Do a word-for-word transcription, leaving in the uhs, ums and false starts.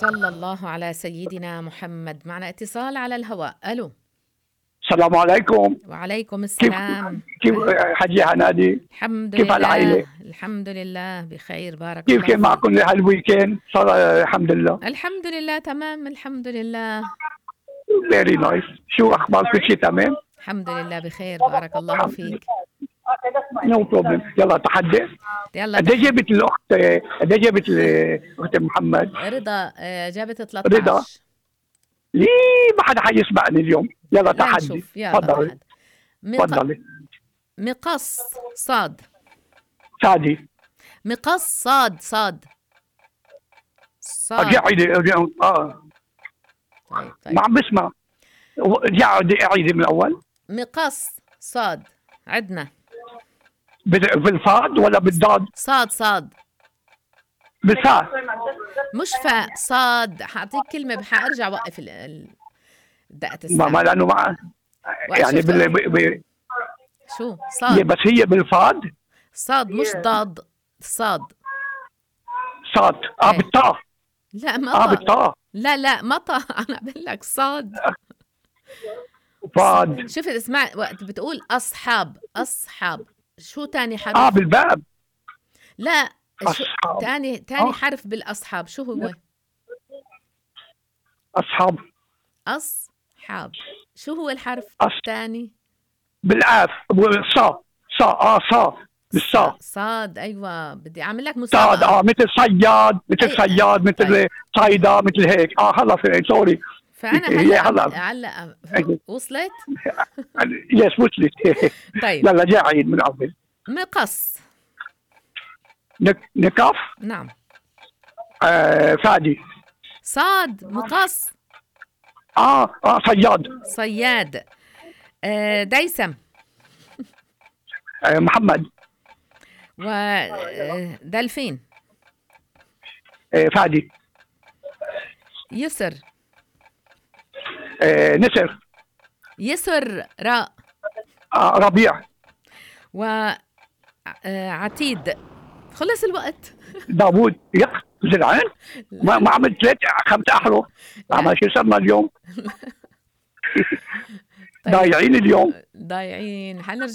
صلى الله على سيدنا محمد. معنا اتصال على الهواء. ألو. السلام عليكم. وعليكم كيف السلام. كيف أهلا. حجي هنادي؟ الحمد كيف العائلة؟ لله الحمد لله بخير، بارك كيف الله كان فيك. معكم هالويكند؟ صار الحمد لله. الحمد لله تمام، الحمد لله. فيري نايس. شو أخبار؟ كل شيء تمام؟ الحمد لله بخير، بارك الله فيك. نو بروبلم. يلا تحدث. يلا قد ايه تح... جابت الأخت قد ايه جابت الأخت محمد؟ رضا آه، جابت رضا. ثلاثة عشر. ليه ما حدا حيسبقني اليوم؟ يلا لا تحدي. نشوف، يلا تفضلي تحد. مق... تفضلي. مقص صاد. سادي. مقص صاد صاد صاد. قاعدة اه طيب ما طيب. عم بسمع. قاعدة أعيد من الأول. مقص صاد عدنا. بال- بالصاد ولا بالضاد؟ صاد صاد بالصاد. مش فاء، صاد. حاعطيك كلمة، حارجع وقف ال- ال- دقة ما ما الساعة. لأنه ما وقف يعني شفت بال... ب... ب... شو هي صاد. بس هي بالفاد. صاد مش ضاد، صاد. صاد اه ايه بالطاء. لا اه مطا. بالطاء. لا لا مطا. انا بقول لك صاد. ص- فاد. شوف اسمع، وقت بتقول اصحاب اصحاب، شو تاني اه حرف؟ بالباب. لا، شو اصحاب. تاني تاني اه حرف بالاصحاب؟ شو هو؟ اصحاب. اصحاب. شو هو الحرف أص... الثاني؟ بالاف. صا. صا اه صا. ص... بالصا. صاد. ايوه بدي اعمل لك صاد مسابقة. اه مثل صياد مثل اي صياد طيب. مثل صيدا مثل هيك. اه خلص سوري. فانا هي هلا هلا هلا وصلت. يس وصلت. طيب. يلا جاي عيد من اول. مقص. نك... نكاف. نعم. آه فادي. صاد مقص. اه اه صياد. صياد. آه ديسم. آه محمد. ودلفين. آه فادي. يسر. آه نسر. يسر راء. آه ربيع. وعتيد. خلص الوقت. داوود. يق زرعان. ما ما عملت ثلاث خمس احرف. لا. عمل شو صرنا اليوم؟ طيب ضايعين اليوم. ضايعين. حنرجع